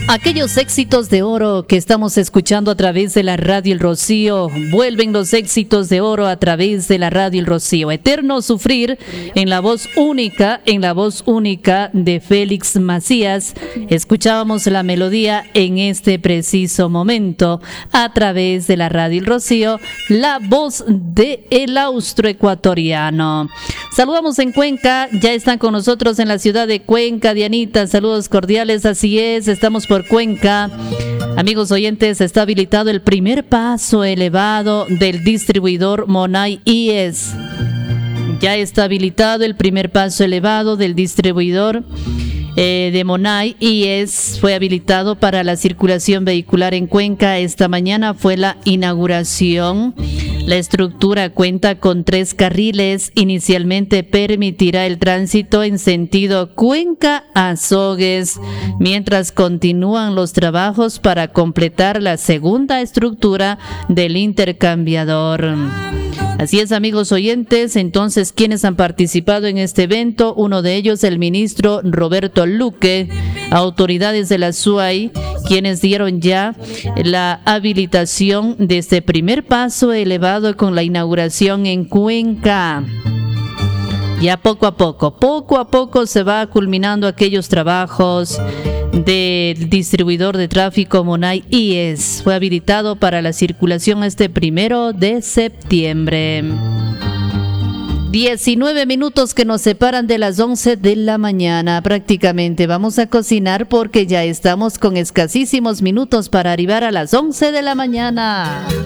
Aquellos éxitos de oro que estamos escuchando a través de la radio El Rocío, vuelven los éxitos de oro a través de la radio El Rocío. Eterno Sufrir, en la voz única de Félix Macías. Escuchábamos la melodía en este preciso momento a través de la radio El Rocío, la voz de el austroecuatoriano. Saludamos en Cuenca, ya están con nosotros en la ciudad de Cuenca, Dianita, saludos cordiales, así es, estamos por Cuenca. Amigos oyentes, está habilitado el primer paso elevado del distribuidor Monay IES. Ya está habilitado el primer paso elevado del distribuidor de Monay IES. Fue habilitado para la circulación vehicular en Cuenca. Esta mañana fue la inauguración. La estructura cuenta con 3 carriles. Inicialmente permitirá el tránsito en sentido Cuenca-Azogues, mientras continúan los trabajos para completar la segunda estructura del intercambiador. Así es, amigos oyentes, entonces, ¿quiénes han participado en este evento? Uno de ellos, el ministro Roberto Luque, autoridades de la SUAY, quienes dieron ya la habilitación de este primer paso elevado con la inauguración en Cuenca. Ya poco a poco se va culminando aquellos trabajos del distribuidor de tráfico Monay IES. Fue habilitado para la circulación este 1 de septiembre. 19 minutos que nos separan de las 11 de la mañana. Prácticamente vamos a cocinar porque ya estamos con escasísimos minutos para arribar a las 11 de la mañana.